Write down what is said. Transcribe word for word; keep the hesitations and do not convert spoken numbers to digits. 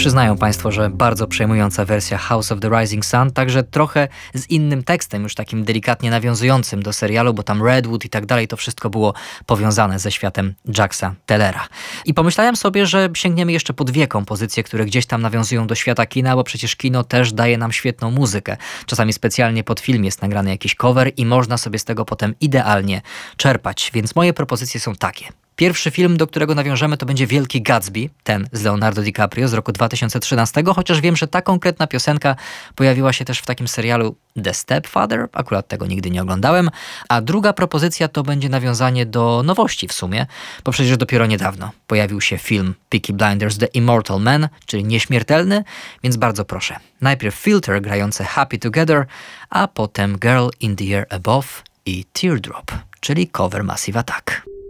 Przyznają Państwo, że bardzo przejmująca wersja House of the Rising Sun, także trochę z innym tekstem, już takim delikatnie nawiązującym do serialu, bo tam Redwood i tak dalej, to wszystko było powiązane ze światem Jacksa Tellera. I pomyślałem sobie, że sięgniemy jeszcze po dwie kompozycje, które gdzieś tam nawiązują do świata kina, bo przecież kino też daje nam świetną muzykę. Czasami specjalnie pod film jest nagrany jakiś cover i można sobie z tego potem idealnie czerpać, więc moje propozycje są takie. Pierwszy film, do którego nawiążemy, to będzie Wielki Gatsby, ten z Leonardo DiCaprio z roku dwa tysiące trzynastego, chociaż wiem, że ta konkretna piosenka pojawiła się też w takim serialu The Stepfather, akurat tego nigdy nie oglądałem, a druga propozycja to będzie nawiązanie do nowości w sumie, bo przecież dopiero niedawno pojawił się film Peaky Blinders The Immortal Man, czyli Nieśmiertelny, więc bardzo proszę. Najpierw Filter grające Happy Together, a potem Girl in the Air Above i Teardrop, czyli cover Massive Attack.